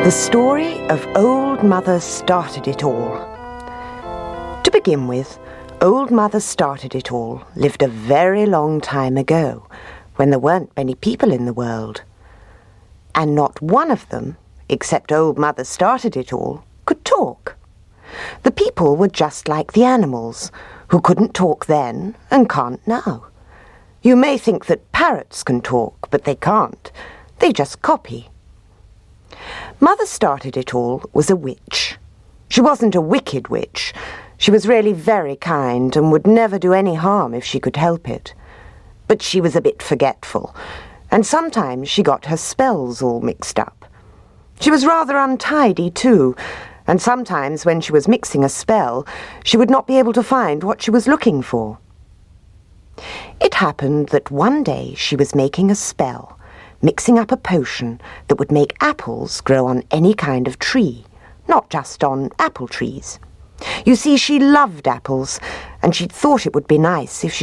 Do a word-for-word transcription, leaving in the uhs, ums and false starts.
The story of Old Mother Started It All. To begin with, Old Mother Started It All lived a very long time ago, when there weren't many people in the world. And not one of them, except Old Mother Started It All, could talk. The people were just like the animals, who couldn't talk then and can't now. You may think that parrots can talk, but they can't. They just copy. Mother Started It All was a witch. She wasn't a wicked witch. She was really very kind and would never do any harm if she could help it. But she was a bit forgetful, and sometimes she got her spells all mixed up. She was rather untidy, too, and sometimes when she was mixing a spell, she would not be able to find what she was looking for. It happened that one day she was making a spell, mixing up a potion that would make apples grow on any kind of tree, not just on apple trees. You see, she loved apples, and she'd thought it would be nice if she